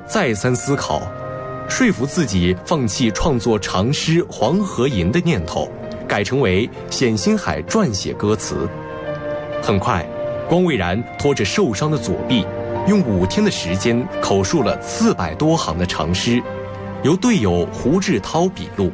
再三思考，说服自己放弃创作长诗《黄河吟》的念头，改成为冼星海撰写歌词。很快，光蔚然拖着受伤的左臂，用5天的时间口述了400多行的长诗，由队友胡志涛笔录。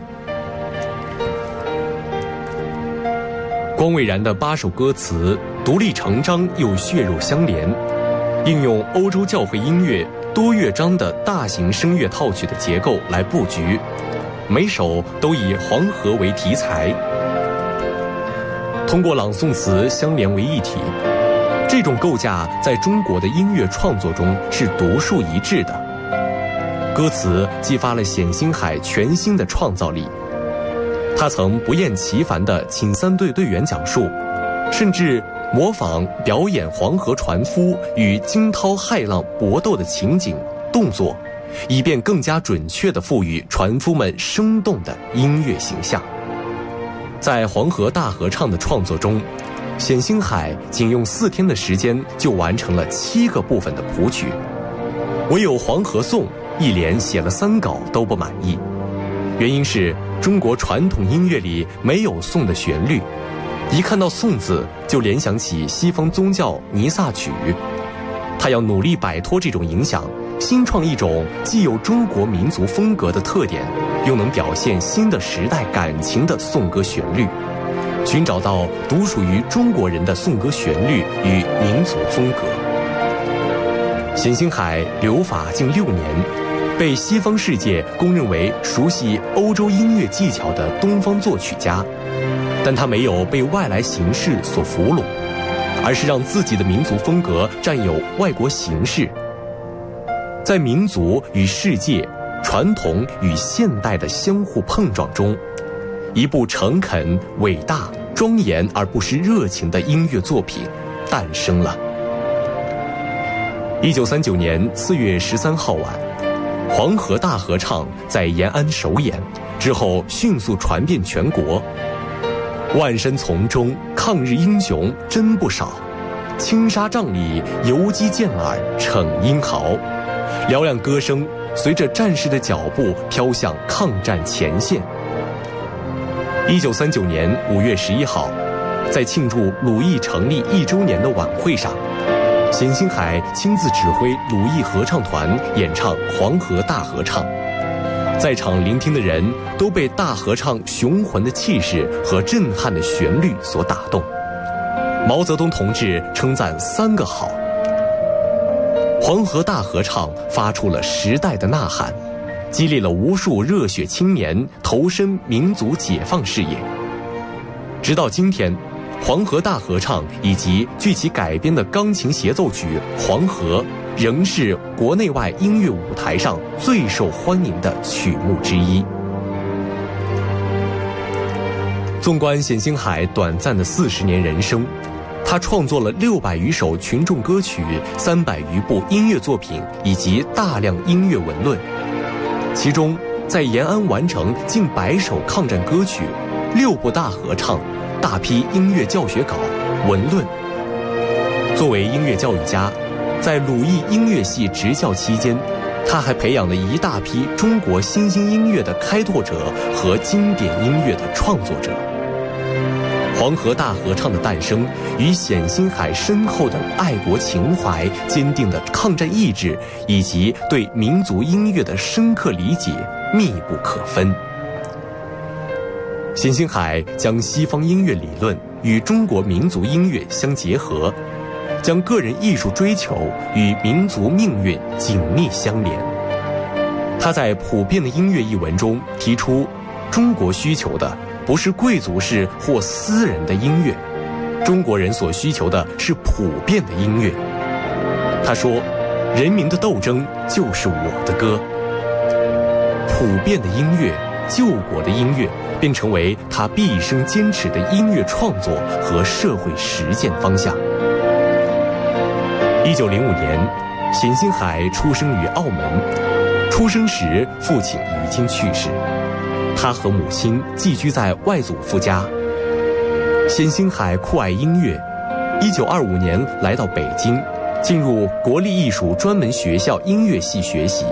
光蔚然的8首歌词独立成章又血肉相连，应用欧洲教会音乐多乐章的大型声乐套曲的结构来布局，每首都以黄河为题材，通过朗诵词相连为一体。这种构架在中国的音乐创作中是独树一帜的。歌词激发了冼星海全新的创造力，他曾不厌其烦地请3队队员讲述，甚至模仿表演黄河船夫与惊涛骇浪搏斗的情景动作，以便更加准确地赋予船夫们生动的音乐形象。在黄河大合唱的创作中，冼星海仅用4天的时间就完成了7个部分的谱曲，唯有《黄河颂》一连写了3稿都不满意，原因是中国传统音乐里没有颂的旋律，一看到颂字就联想起西方宗教弥撒曲。他要努力摆脱这种影响，新创一种既有中国民族风格的特点，又能表现新的时代感情的颂歌旋律，寻找到独属于中国人的颂歌旋律与民族风格。冼星海留法近6年，被西方世界公认为熟悉欧洲音乐技巧的东方作曲家，但他没有被外来形式所俘虏，而是让自己的民族风格占有外国形式。在民族与世界、传统与现代的相互碰撞中，一部诚恳、伟大、庄严而不失热情的音乐作品诞生了。1939年4月13号晚，黄河大合唱在延安首演，之后迅速传遍全国。万山丛中抗日英雄真不少，青纱帐里游击健儿逞英豪。嘹亮歌声随着战士的脚步飘向抗战前线。1939年5月11号，在庆祝鲁艺成立1周年的晚会上，冼星海亲自指挥鲁艺合唱团演唱《黄河大合唱》，在场聆听的人都被大合唱雄浑的气势和震撼的旋律所打动。毛泽东同志称赞3个好。黄河大合唱发出了时代的呐喊，激励了无数热血青年投身民族解放事业。直到今天，黄河大合唱以及据其改编的钢琴协奏曲《黄河》仍是国内外音乐舞台上最受欢迎的曲目之一。纵观冼星海短暂的40年人生，他创作了600余首群众歌曲，300余部音乐作品以及大量音乐文论。其中，在延安完成近100首抗战歌曲、6部大合唱、大批音乐教学稿、文论。作为音乐教育家，在鲁艺音乐系执教期间，他还培养了一大批中国新兴音乐的开拓者和经典音乐的创作者。黄河大合唱的诞生与冼星海深厚的爱国情怀、坚定的抗战意志以及对民族音乐的深刻理解密不可分。冼星海将西方音乐理论与中国民族音乐相结合，将个人艺术追求与民族命运紧密相连。他在《普遍的音乐》一文中提出，中国需求的不是贵族式或私人的音乐，中国人所需求的是普遍的音乐。他说，人民的斗争就是我的歌。普遍的音乐、救国的音乐便成为他毕生坚持的音乐创作和社会实践方向。1905年，冼星海出生于澳门，出生时父亲已经去世，他和母亲寄居在外祖父家。冼星海酷爱音乐，1925年来到北京，进入国立艺术专门学校音乐系学习。